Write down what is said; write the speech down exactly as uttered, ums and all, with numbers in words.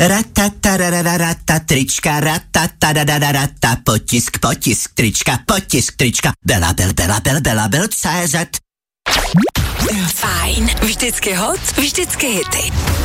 Ratatarararata, trička, ratatarararata, potisk, potisk, trička, potisk, trička, Belabel, Belabel, Belabel, C Z. Fajn, vždycky hot, vždycky hity.